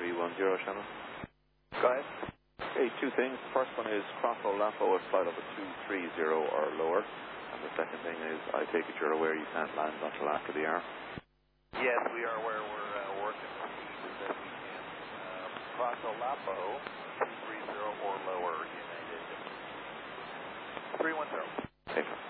310, Shannon. Go ahead. Okay, two things. The first one is Crosso Lapo at flight over 230 or lower. And the second thing is, I take it you're aware you can't land until after the hour. Yes, we are aware. We're working to see that we can Crosso Lapo 230 or lower United 310. Okay,